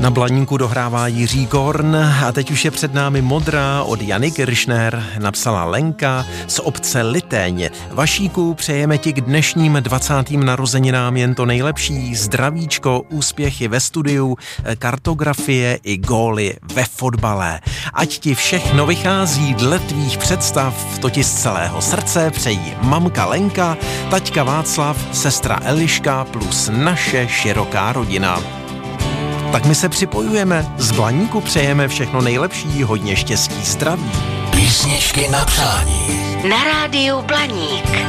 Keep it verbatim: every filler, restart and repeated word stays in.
Na Blaníku dohrává Jiří Korn a teď už je před námi modrá od Jany Kiršner, napsala Lenka z obce Liteň. Vašíku, přejeme ti k dnešním dvacátým narozeninám jen to nejlepší, zdravíčko, úspěchy ve studiu, kartografie i góly ve fotbale. Ať ti všechno vychází dle tvých představ, to ti z celého srdce přejí mamka Lenka, taťka Václav, sestra Eliška plus naše široká rodina. Tak my se připojujeme, z Blaníku přejeme všechno nejlepší, hodně štěstí, zdraví. Písničky na přání. Na rádiu Blaník.